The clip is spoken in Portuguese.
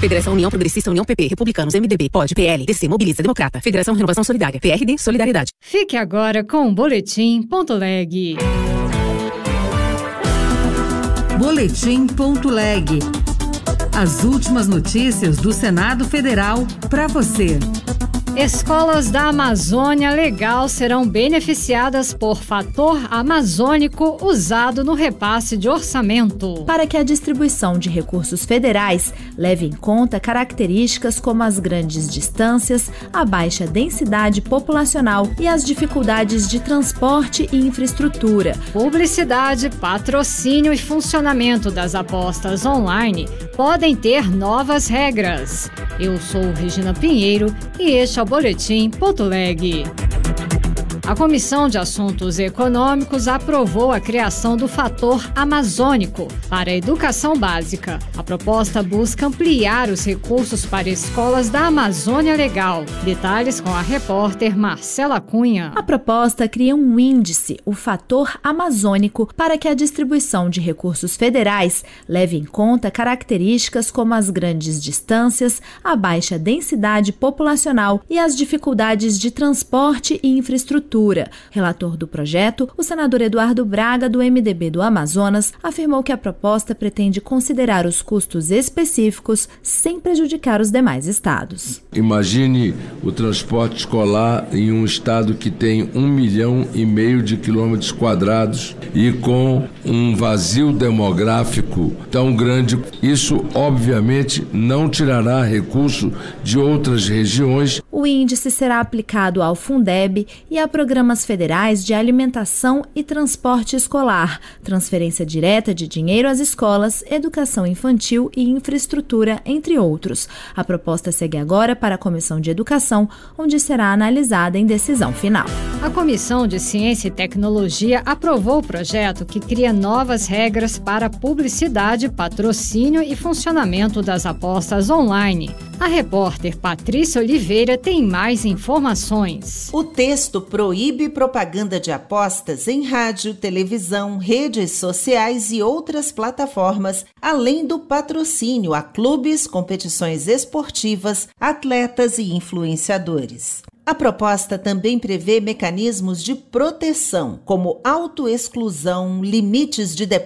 Federação União Progressista, União PP, Republicanos, MDB, POD, PL, DC, Mobiliza, Democrata, Federação Renovação Solidária, PRD, Solidariedade. Fique agora com o Boletim.leg. Boletim.leg. As últimas notícias do Senado Federal para você. Escolas da Amazônia Legal serão beneficiadas por fator amazônico usado no repasse de orçamento. Para que a distribuição de recursos federais leve em conta características como as grandes distâncias, a baixa densidade populacional e as dificuldades de transporte e infraestrutura. Publicidade, patrocínio e funcionamento das apostas online podem ter novas regras. Eu sou Regina Pinheiro e este é o Boletim.leg. A Comissão de Assuntos Econômicos aprovou a criação do fator amazônico para a educação básica. A proposta busca ampliar os recursos para escolas da Amazônia Legal. Detalhes com a repórter Marcela Cunha. A proposta cria um índice, o fator amazônico, para que a distribuição de recursos federais leve em conta características como as grandes distâncias, a baixa densidade populacional e as dificuldades de transporte e infraestrutura. Relator do projeto, o senador Eduardo Braga, do MDB do Amazonas, afirmou que a proposta pretende considerar os custos específicos sem prejudicar os demais estados. Imagine o transporte escolar em um estado que tem 1,5 milhão de quilômetros quadrados e com um vazio demográfico tão grande. Isso, obviamente, não tirará recurso de outras regiões. O índice será aplicado ao Fundeb e a programas federais de alimentação e transporte escolar, transferência direta de dinheiro às escolas, educação infantil e infraestrutura, entre outros. A proposta segue agora para a Comissão de Educação, onde será analisada em decisão final. A Comissão de Ciência e Tecnologia aprovou o projeto que cria novas regras para publicidade, patrocínio e funcionamento das apostas online. A repórter Patrícia Oliveira tem mais informações. O texto proíbe propaganda de apostas em rádio, televisão, redes sociais e outras plataformas, além do patrocínio a clubes, competições esportivas, atletas e influenciadores. A proposta também prevê mecanismos de proteção, como autoexclusão, limites de